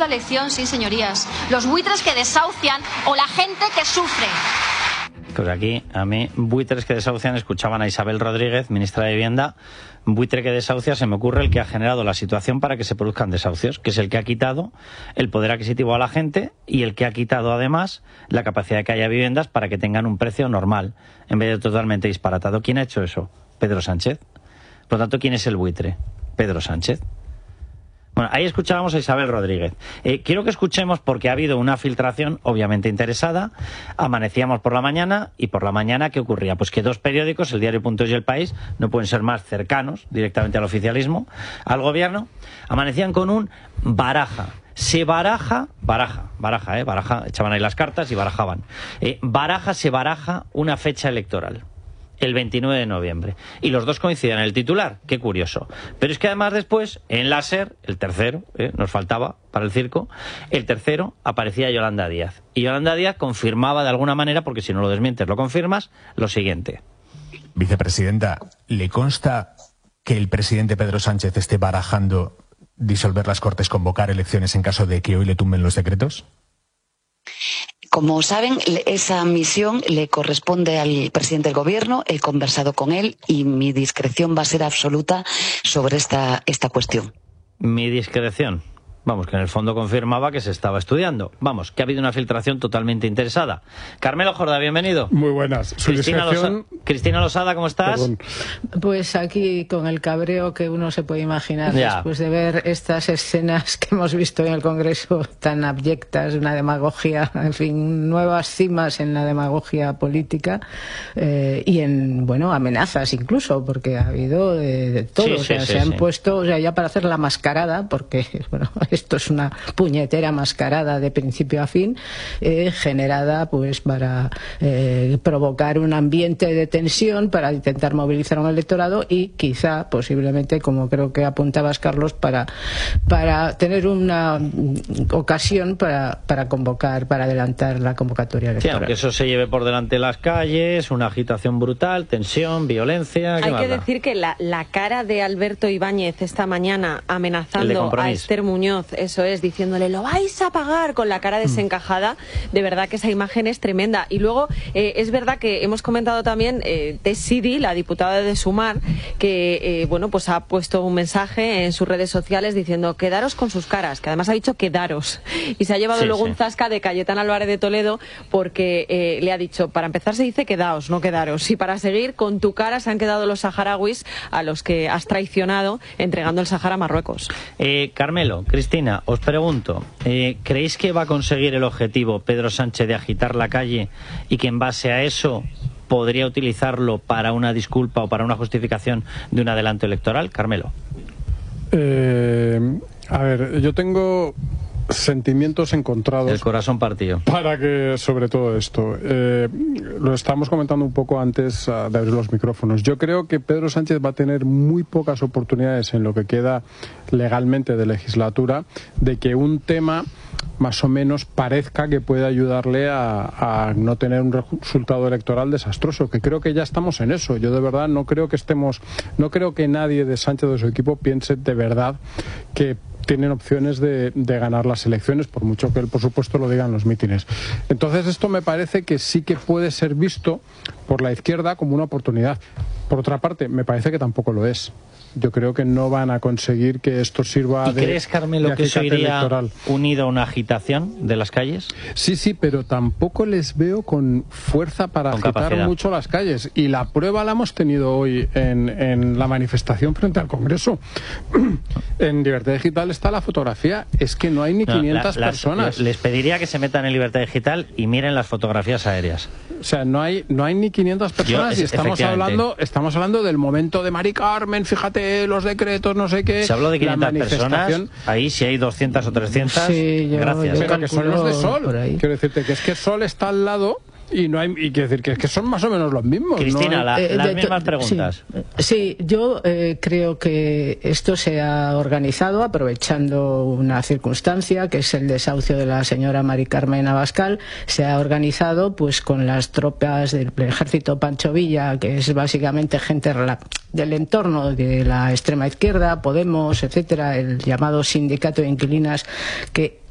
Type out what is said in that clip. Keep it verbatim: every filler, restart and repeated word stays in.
la lección, sí, señorías. Los buitres que desahucian o la gente que sufre. Pues aquí, a mí, buitres que desahucian, escuchaban a Isabel Rodríguez, ministra de Vivienda. Buitre que desahucia, se me ocurre el que ha generado la situación para que se produzcan desahucios, que es el que ha quitado el poder adquisitivo a la gente y el que ha quitado además la capacidad de que haya viviendas para que tengan un precio normal, en vez de totalmente disparatado. ¿Quién ha hecho eso? Pedro Sánchez. Por lo tanto, ¿quién es el buitre? Pedro Sánchez. Bueno, ahí escuchábamos a Isabel Rodríguez. Eh, quiero que escuchemos, porque ha habido una filtración obviamente interesada. Amanecíamos por la mañana y por la mañana, ¿qué ocurría? Pues que dos periódicos, El Diario.es y El País, no pueden ser más cercanos directamente al oficialismo, al gobierno, amanecían con un baraja. Se baraja, baraja, baraja, eh, baraja, echaban ahí las cartas y barajaban. Eh, baraja, se baraja una fecha electoral. El veintinueve de noviembre. Y los dos coinciden en el titular. Qué curioso. Pero es que además después, en la SER, el tercero, ¿eh? nos faltaba para el circo, el tercero aparecía Yolanda Díaz. Y Yolanda Díaz confirmaba de alguna manera, porque si no lo desmientes lo confirmas, lo siguiente. Vicepresidenta, ¿le consta que el presidente Pedro Sánchez esté barajando disolver las Cortes, convocar elecciones en caso de que hoy le tumben los decretos? Como saben, esa misión le corresponde al presidente del Gobierno. He conversado con él y mi discreción va a ser absoluta sobre esta, esta cuestión. Mi discreción. Vamos, que en el fondo confirmaba que se estaba estudiando. Vamos, que ha habido una filtración totalmente interesada. Carmelo Jordá, bienvenido. Muy buenas. Su Cristina, discreción... Losa... Cristina Losada, ¿cómo estás? Perdón. Pues aquí con el cabreo que uno se puede imaginar ya. después de ver estas escenas que hemos visto en el Congreso tan abyectas, una demagogia, en fin, nuevas cimas en la demagogia política eh, y en, bueno, amenazas incluso, porque ha habido de, de todo. Sí, o sea, sí, se sí, han sí. puesto, o sea, ya para hacer la mascarada, porque, bueno, esto es una puñetera mascarada de principio a fin, eh, generada pues para eh, provocar un ambiente de tensión, para intentar movilizar a un electorado y quizá, posiblemente, como creo que apuntabas, Carlos, para, para tener una ocasión para, para convocar, para adelantar la convocatoria electoral. Sí, aunque eso se lleve por delante las calles, una agitación brutal, tensión, violencia... ¿qué Hay más que da? decir que la, la cara de Alberto Ibáñez esta mañana amenazando a Esther Muñoz, eso es, diciéndole lo vais a pagar, con la cara desencajada, de verdad que esa imagen es tremenda. Y luego eh, es verdad que hemos comentado también eh, Tess Sidi, la diputada de Sumar, que eh, bueno, pues ha puesto un mensaje en sus redes sociales diciendo quedaros con sus caras, que además ha dicho quedaros, y se ha llevado sí, luego sí. un zasca de Cayetana Álvarez de Toledo, porque eh, le ha dicho, para empezar se dice quedaos, no quedaros, y para seguir, con tu cara se han quedado los saharauis a los que has traicionado entregando el Sahara a Marruecos. Eh, Carmelo, Cristina, os pregunto, eh, ¿creéis que va a conseguir el objetivo Pedro Sánchez de agitar la calle y que en base a eso podría utilizarlo para una disculpa o para una justificación de un adelanto electoral? Carmelo. Eh, a ver, yo tengo sentimientos encontrados. El corazón partido. Para que, sobre todo esto, eh, lo estábamos comentando un poco antes uh, de abrir los micrófonos. Yo creo que Pedro Sánchez va a tener muy pocas oportunidades en lo que queda legalmente de legislatura de que un tema más o menos parezca que puede ayudarle a, a no tener un resultado electoral desastroso, que creo que ya estamos en eso. Yo de verdad no creo que estemos, no creo que nadie de Sánchez o de su equipo piense de verdad que tienen opciones de, de ganar las elecciones, por mucho que él, por supuesto, lo diga en los mítines. Entonces esto me parece que sí que puede ser visto por la izquierda como una oportunidad. Por otra parte, me parece que tampoco lo es. Yo creo que no van a conseguir que esto sirva ¿Y de... ¿Y crees, Carmelo, de que eso iría electoral. unido a una agitación de las calles? Sí, sí, pero tampoco les veo con fuerza para con agitar capacidad. mucho las calles. Y la prueba la hemos tenido hoy en, en la manifestación frente al Congreso. En Libertad Digital está la fotografía. Es que no hay ni No, quinientas la, las, personas. Les pediría que se metan en Libertad Digital y miren las fotografías aéreas. O sea, no hay, no hay ni quinientas personas. Yo, y estamos hablando, estamos hablando del momento de Mari Carmen, fíjate, los decretos, no sé qué. Se habló de quinientas manifestación... personas, ahí si hay doscientas o trescientas, sí, yo, gracias. yo Pero que son los de Sol. Quiero decirte que es que Sol está al lado y no hay, y quiero decir que es que son más o menos los mismos. Cristina, ¿no? la, Eh, las de, mismas preguntas. Sí, sí yo eh, creo que esto se ha organizado aprovechando una circunstancia, que es el desahucio de la señora Mari Carmen Abascal. Se ha organizado pues con las tropas del ejército Pancho Villa, que es básicamente gente del entorno de la extrema izquierda, Podemos, etcétera, el llamado sindicato de inquilinas, que